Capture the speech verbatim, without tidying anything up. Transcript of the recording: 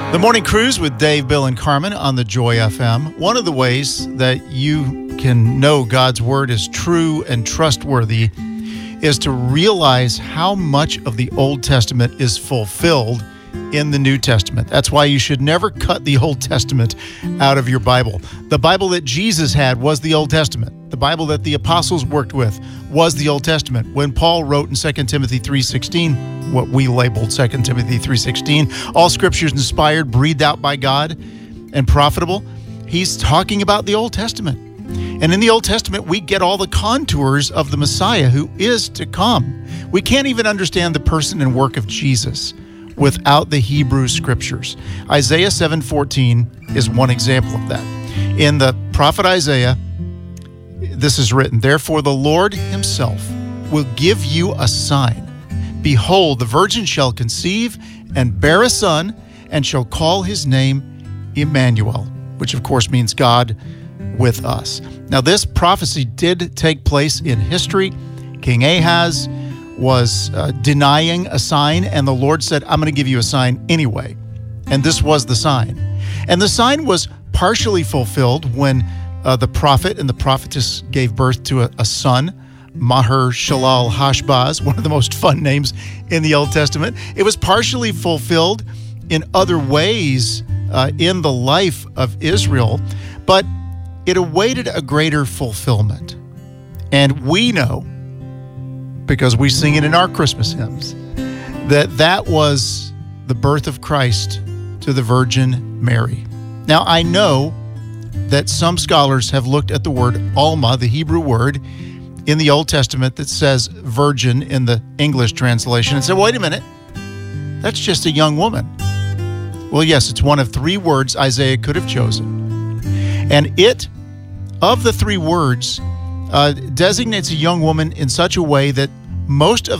The Morning Cruise with Dave, Bill, and Carmen on the Joy F M. One of the ways that you can know God's Word is true and trustworthy is to realize how much of the Old Testament is fulfilled in the New Testament. That's why you should never cut the Old Testament out of your Bible. The Bible that Jesus had was the Old Testament. The Bible that the apostles worked with was the Old Testament. When Paul wrote in Second Timothy three sixteen, what we labeled Second Timothy three sixteen, all scripture is inspired, breathed out by God, and profitable, he's talking about the Old Testament. And in the Old Testament, we get all the contours of the Messiah who is to come. We can't even understand the person and work of Jesus without the Hebrew scriptures. Isaiah seven fourteen is one example of that. In the prophet Isaiah, this is written, "Therefore the Lord himself will give you a sign. Behold, the virgin shall conceive and bear a son, and shall call his name Emmanuel," which of course means God with us. Now this prophecy did take place in history. King Ahaz was uh, denying a sign, and the Lord said, "I'm going to give you a sign anyway." And this was the sign. And the sign was partially fulfilled when uh, the prophet and the prophetess gave birth to a, a son, Maher-shalal-hash-baz, one of the most fun names in the Old Testament. It was partially fulfilled in other ways uh, in the life of Israel, but it awaited a greater fulfillment. And we know, because we sing it in our Christmas hymns, that that was the birth of Christ to the Virgin Mary. Now, I know that some scholars have looked at the word Alma, the Hebrew word, in the Old Testament that says virgin in the English translation, and said, wait a minute, that's just a young woman. Well, yes, it's one of three words Isaiah could have chosen. And it, of the three words, uh, designates a young woman in such a way that most of